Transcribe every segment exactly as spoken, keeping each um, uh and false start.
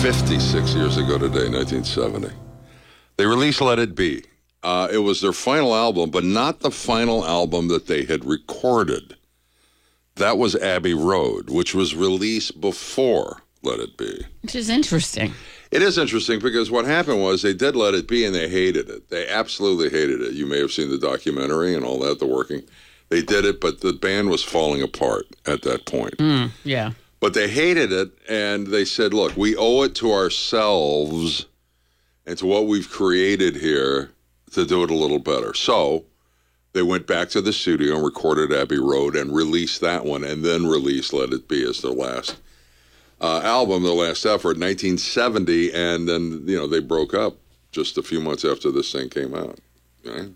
fifty-six years ago today, nineteen seventy. They released Let It Be. Uh, it was their final album, but not the final album that they had recorded. That was Abbey Road, which was released before Let It Be. Which is interesting. It is interesting because what happened was they did Let It Be and they hated it. They absolutely hated it. You may have seen the documentary and all that, the working. They did it, but the band was falling apart at that point. Mm, yeah. But they hated it, and they said, look, we owe it to ourselves and to what we've created here to do it a little better. So they went back to the studio and recorded Abbey Road and released that one, and then released Let It Be as their last uh, album, their last effort, nineteen seventy, and then, you know, they broke up just a few months after this thing came out. Okay?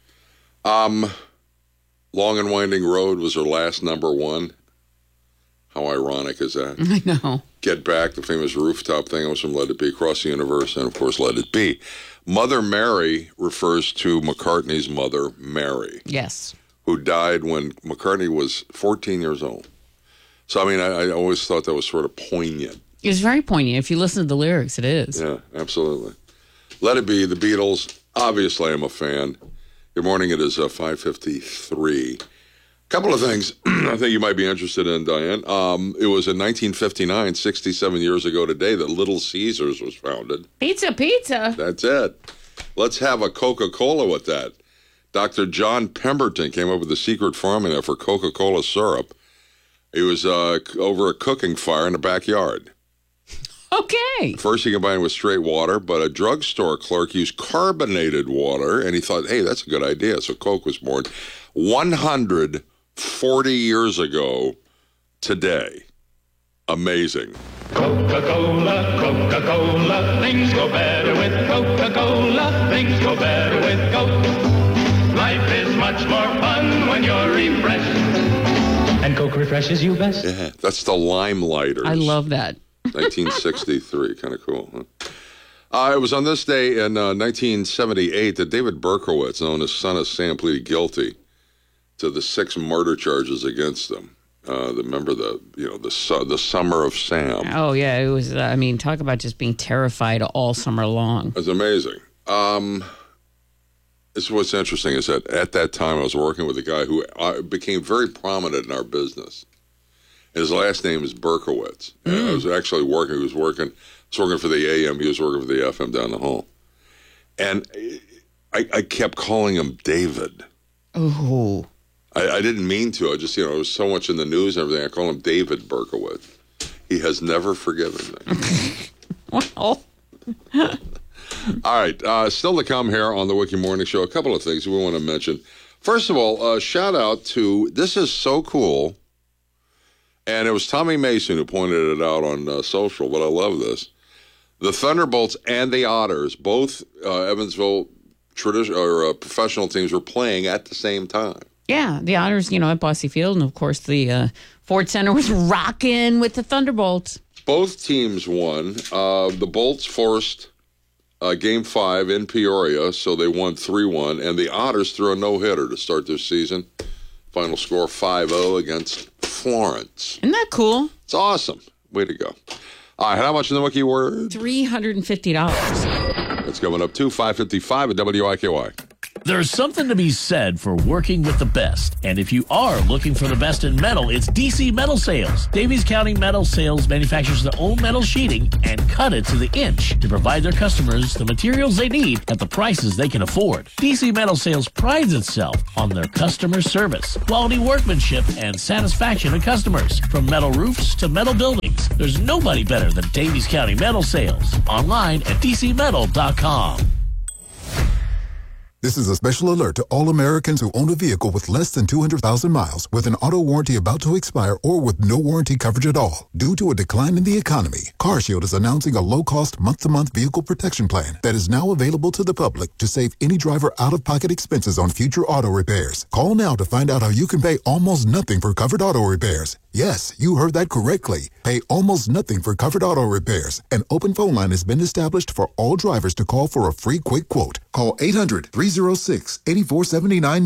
Um, Long and Winding Road was their last number one. How ironic is that? I know. Get Back, the famous rooftop thing, was from Let It Be, Across the Universe, and, of course, Let It Be. Mother Mary refers to McCartney's mother, Mary. Yes. Who died when McCartney was fourteen years old. So, I mean, I, I always thought that was sort of poignant. It's very poignant. If you listen to the lyrics, it is. Yeah, absolutely. Let It Be, the Beatles. Obviously, I'm a fan. Good morning. It is uh, five fifty-three. A couple of things I think you might be interested in, Diane. Um, it was in nineteen fifty-nine, sixty-seven years ago today, that Little Caesars was founded. Pizza, pizza. That's it. Let's have a Coca-Cola with that. Doctor John Pemberton came up with the secret formula for Coca-Cola syrup. He was uh, over a cooking fire in the backyard. Okay. First, he combined it with straight water, but a drugstore clerk used carbonated water, and he thought, hey, that's a good idea. So Coke was born one hundred forty years ago today. Amazing. Coca-Cola, Coca-Cola, things go better with Coca-Cola, things go better with Coke. Life is much more fun when you're refreshed, and Coke refreshes you best. Yeah, that's the Limelighters. I love that. nineteen sixty-three, kind of cool, huh? Uh, it was on this day in uh, nineteen seventy-eight that David Berkowitz, known as Son of Sam, pleaded guilty to the six murder charges against him. Uh, remember the, you know, the su- the Summer of Sam. Oh, yeah. It was, uh, I mean, talk about just being terrified all summer long. It's amazing. Um, this is what's interesting is that at that time I was working with a guy who uh, became very prominent in our business. His last name is Berkowitz. And mm. I was actually working, he was working, I was working for the A M, he was working for the F M down the hall. And I, I kept calling him David. Oh. I, I didn't mean to. I just, you know, it was so much in the news and everything. I call him David Berkowitz. He has never forgiven me. Well. All right. Uh, still to come here on the Wiki Morning Show. A couple of things we want to mention. First of all, uh, shout out to, this is so cool. And it was Tommy Mason who pointed it out on uh, social, but I love this. The Thunderbolts and the Otters, both uh, Evansville tradition or uh, professional teams, were playing at the same time. Yeah, the Otters, you know, at Bosse Field, and of course the uh, Ford Center was rocking with the Thunderbolts. Both teams won. Uh, the Bolts forced uh, Game Five in Peoria, so they won three one, and the Otters threw a no-hitter to start their season. Final score five oh against Florence. Isn't that cool? It's awesome. Way to go. All right, how much in the Wiki word? three hundred fifty dollars. That's coming up to five fifty-five at W I K Y. There's something to be said for working with the best. And if you are looking for the best in metal, it's D C Metal Sales. Davies County Metal Sales manufactures their own metal sheeting and cut it to the inch to provide their customers the materials they need at the prices they can afford. D C Metal Sales prides itself on their customer service, quality workmanship, and satisfaction of customers. From metal roofs to metal buildings, there's nobody better than Davies County Metal Sales. Online at d c metal dot com. This is a special alert to all Americans who own a vehicle with less than two hundred thousand miles, with an auto warranty about to expire, or with no warranty coverage at all. Due to a decline in the economy, CarShield is announcing a low-cost month-to-month vehicle protection plan that is now available to the public to save any driver out-of-pocket expenses on future auto repairs. Call now to find out how you can pay almost nothing for covered auto repairs. Yes, you heard that correctly. Pay almost nothing for covered auto repairs. An open phone line has been established for all drivers to call for a free quick quote. Call eight hundred, three oh six, eight four seven nine now.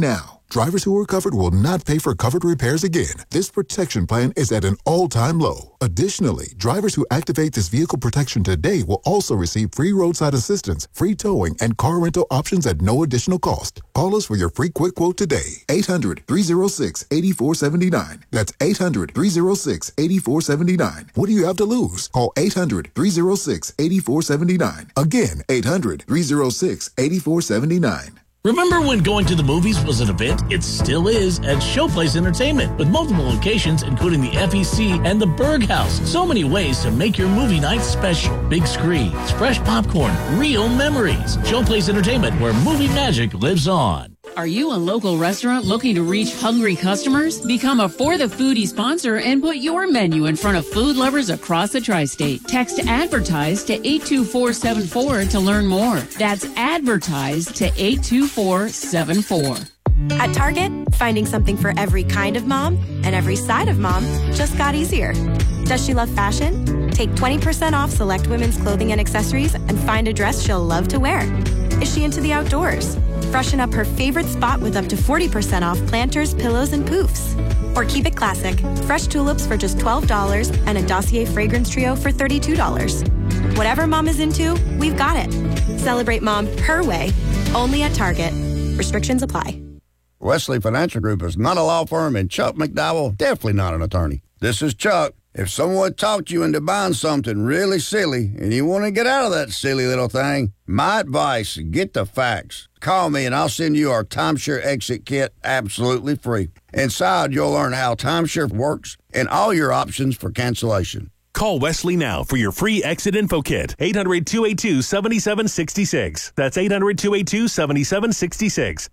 Drivers who are covered will not pay for covered repairs again. This protection plan is at an all-time low. Additionally, drivers who activate this vehicle protection today will also receive free roadside assistance, free towing, and car rental options at no additional cost. Call us for your free quick quote today. eight hundred, three oh six, eight four seven nine. That's eight hundred, three oh six, eight four seven nine. What do you have to lose? Call eight hundred, three oh six, eight four seven nine. Again, eight hundred, three oh six, eight four seven nine. Remember when going to the movies was an event? It still is at Showplace Entertainment, with multiple locations including the F E C and the Berg House. So many ways to make your movie night special. Big screens, fresh popcorn, real memories. Showplace Entertainment, where movie magic lives on. Are you a local restaurant looking to reach hungry customers? Become a For the Foodie sponsor and put your menu in front of food lovers across the tri-state. Text ADVERTISE to eight two four seven four to learn more. That's ADVERTISE to eight two four seven four. At Target, finding something for every kind of mom and every side of mom just got easier. Does she love fashion? Take twenty percent off select women's clothing and accessories and find a dress she'll love to wear. Is she into the outdoors? Freshen up her favorite spot with up to forty percent off planters, pillows, and poofs. Or keep it classic. Fresh tulips for just twelve dollars and a Dossier fragrance trio for thirty-two dollars. Whatever mom is into, we've got it. Celebrate mom her way, only at Target. Restrictions apply. Wesley Financial Group is not a law firm, and Chuck McDowell definitely not an attorney. This is Chuck. If someone talked you into buying something really silly and you want to get out of that silly little thing, my advice, get the facts. Call me and I'll send you our timeshare exit kit absolutely free. Inside, you'll learn how timeshare works and all your options for cancellation. Call Wesley now for your free exit info kit. eight hundred, two eight two, seven seven six six. That's eight hundred, two eight two, seven seven six six.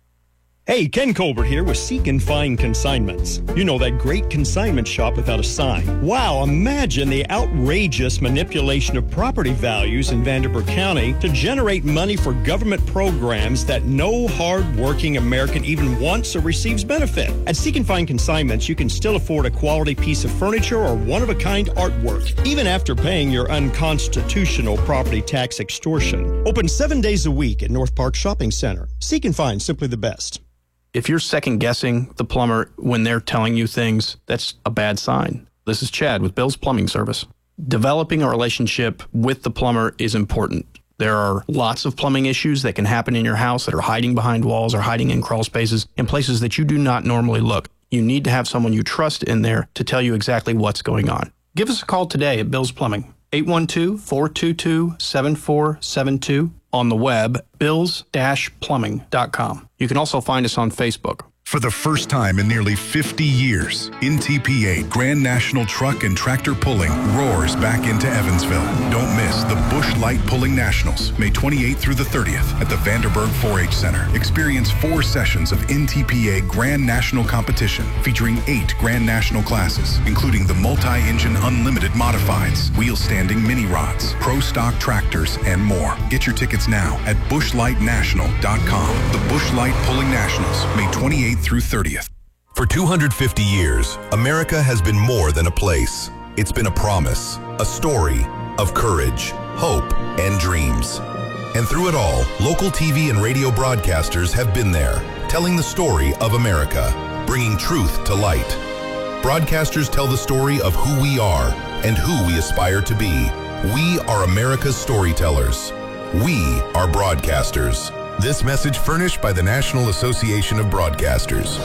Hey, Ken Colbert here with Seek and Find Consignments. You know, that great consignment shop without a sign. Wow, imagine the outrageous manipulation of property values in Vanderburgh County to generate money for government programs that no hard-working American even wants or receives benefit. At Seek and Find Consignments, you can still afford a quality piece of furniture or one-of-a-kind artwork, even after paying your unconstitutional property tax extortion. Open seven days a week at North Park Shopping Center. Seek and Find, simply the best. If you're second guessing the plumber when they're telling you things, that's a bad sign. This is Chad with Bill's Plumbing Service. Developing a relationship with the plumber is important. There are lots of plumbing issues that can happen in your house that are hiding behind walls or hiding in crawl spaces in places that you do not normally look. You need to have someone you trust in there to tell you exactly what's going on. Give us a call today at Bill's Plumbing, eight one two, four two two, seven four seven two. On the web, bills dash plumbing dot com. You can also find us on Facebook. For the first time in nearly fifty years, N T P A Grand National Truck and Tractor Pulling roars back into Evansville. Don't miss the Busch Light Pulling Nationals, May twenty-eighth through the thirtieth at the Vanderburgh four H Center. Experience four sessions of N T P A Grand National competition featuring eight Grand National classes, including the multi-engine unlimited modifieds, wheel-standing mini rods, pro stock tractors, and more. Get your tickets now at busch light national dot com. The Busch Light Pulling Nationals, May twenty-eighth through thirtieth. For two hundred fifty years, America has been more than a place. It's been a promise, a story of courage, hope, and dreams. And through it all, local T V and radio broadcasters have been there, telling the story of America, bringing truth to light. Broadcasters tell the story of who we are and who we aspire to be. We are America's storytellers. We are broadcasters. This message furnished by the National Association of Broadcasters.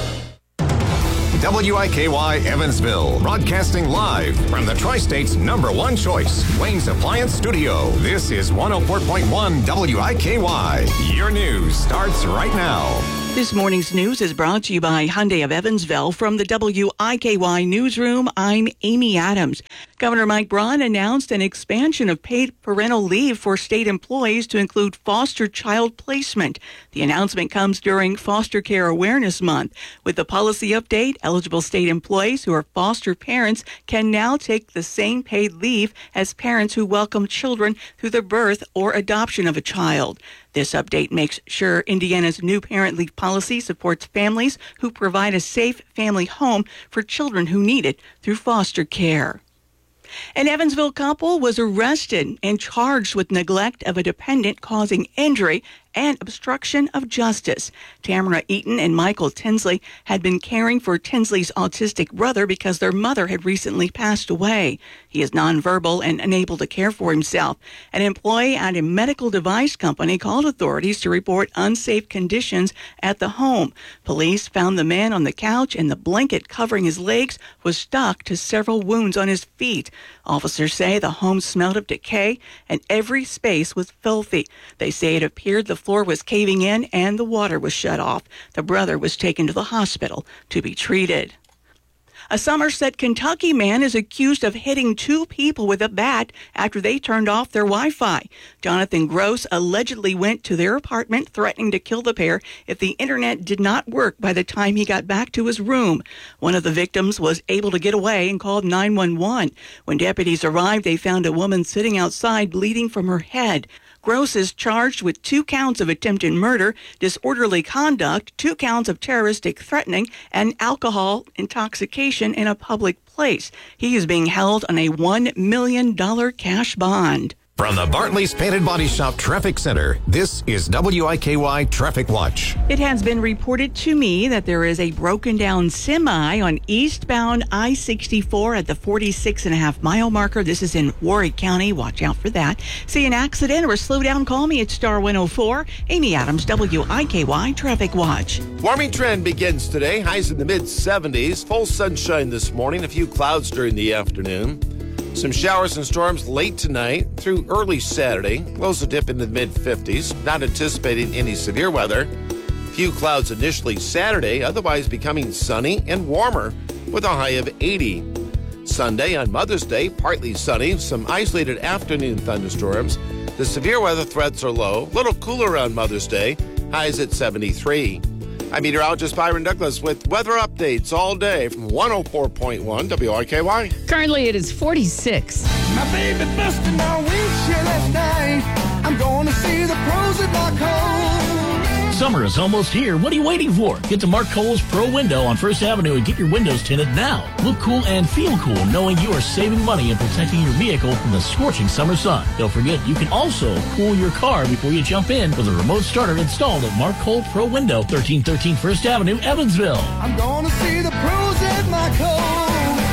W I K Y Evansville, broadcasting live from the Tri-State's number one choice, Wayne's Appliance Studio. This is one oh four point one W I K Y. Your news starts right now. This morning's news is brought to you by Hyundai of Evansville. From the W I K Y Newsroom, I'm Amy Adams. Governor Mike Braun announced an expansion of paid parental leave for state employees to include foster child placement. The announcement comes during Foster Care Awareness Month. With the policy update, eligible state employees who are foster parents can now take the same paid leave as parents who welcome children through the birth or adoption of a child. This update makes sure Indiana's new parent leave policy supports families who provide a safe family home for children who need it through foster care. An Evansville couple was arrested and charged with neglect of a dependent causing injury and obstruction of justice. Tamara Eaton and Michael Tinsley had been caring for Tinsley's autistic brother because their mother had recently passed away. He is nonverbal and unable to care for himself. An employee at a medical device company called authorities to report unsafe conditions at the home. Police found the man on the couch and the blanket covering his legs was stuck to several wounds on his feet. Officers say the home smelled of decay and every space was filthy. They say it appeared the floor was caving in and the water was shut off. The brother was taken to the hospital to be treated. A Somerset, Kentucky man is accused of hitting two people with a bat after they turned off their Wi-Fi. Jonathan Gross allegedly went to their apartment threatening to kill the pair if the internet did not work by the time he got back to his room. One of the victims was able to get away and called nine one one. When deputies arrived, they found a woman sitting outside bleeding from her head. Gross is charged with two counts of attempted murder, disorderly conduct, two counts of terroristic threatening, and alcohol intoxication in a public place. He is being held on a one million dollars cash bond. From the Bartley's Painted Body Shop Traffic Center, this is W I K Y Traffic Watch. It has been reported to me that there is a broken down semi on eastbound I sixty-four at the forty-six and a half mile marker. This is in Warwick County. Watch out for that. See an accident or slow down, call me at star one oh four. Amy Adams, W I K Y Traffic Watch. Warming trend begins today. Highs in the mid seventies. Full sunshine this morning. A few clouds during the afternoon. Some showers and storms late tonight through early Saturday. Lows will dip into the mid fifties. Not anticipating any severe weather. Few clouds initially Saturday, otherwise becoming sunny and warmer with a high of eighty. Sunday on Mother's Day, partly sunny. Some isolated afternoon thunderstorms. The severe weather threats are low. A little cooler on Mother's Day. Highs at seventy-three. I'm meteorologist Byron Douglas with weather updates all day from one oh four point one W I K Y. Currently, it is forty-six. My baby busted my windshield last night. I'm going to see the pros at Mark Cole. Summer is almost here. What are you waiting for? Get to Mark Cole's Pro Window on First Avenue and get your windows tinted now. Look cool and feel cool knowing you are saving money and protecting your vehicle from the scorching summer sun. Don't forget, you can also cool your car before you jump in with a remote starter installed at Mark Cole Pro Window, thirteen thirteen First Avenue, Evansville. I'm going to see the pros at Mark Cole.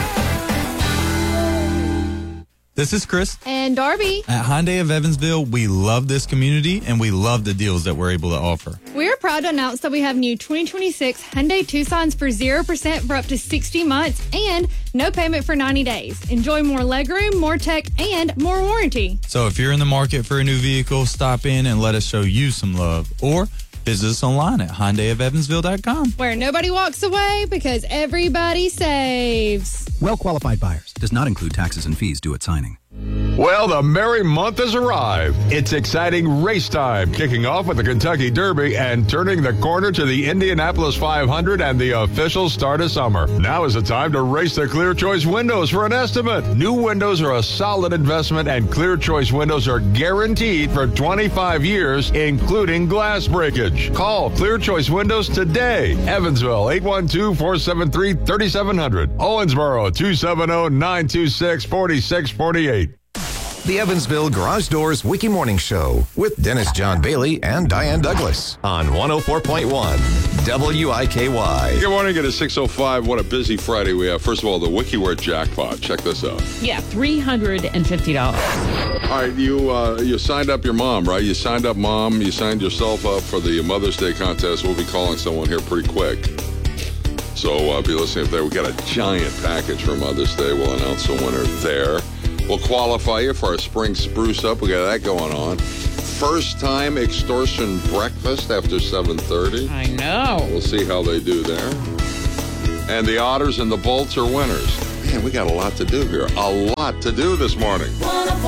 This is Chris. And Darby. At Hyundai of Evansville, we love this community and we love the deals that we're able to offer. We're proud to announce that we have new twenty twenty-six Hyundai Tucsons for zero percent for up to sixty months and no payment for ninety days. Enjoy more legroom, more tech, and more warranty. So if you're in the market for a new vehicle, stop in and let us show you some love. Or visit us online at Hyundai of Evansville dot com. Where nobody walks away because everybody saves. Well-qualified buyers. Does not include taxes and fees due at signing. Well, the merry month has arrived. It's exciting race time, kicking off with the Kentucky Derby and turning the corner to the Indianapolis five hundred and the official start of summer. Now is the time to race the Clear Choice windows for an estimate. New windows are a solid investment, and Clear Choice windows are guaranteed for twenty-five years, including glass breakage. Call Clear Choice Windows today. Evansville, eight one two, four seven three, three seven zero zero. Owensboro, two seven zero, nine two six, four six four eight. The Evansville Garage Doors Wiki Morning Show with Dennis John Bailey and Diane Douglas on one oh four point one W I K Y. Good morning at six oh five. What a busy Friday we have. First of all, the WikiWare jackpot. Check this out. Yeah, three hundred fifty dollars. All right, you uh, you signed up your mom, right? You signed up mom. You signed yourself up for the Mother's Day contest. We'll be calling someone here pretty quick. So uh, be listening if there. We got a giant package for Mother's Day. We'll announce the winner there. We'll qualify you for our spring spruce up. We got that going on. First time extortion breakfast after seven thirty. I know. We'll see how they do there. And the Otters and the Bolts are winners. Man, we got a lot to do here. A lot to do this morning.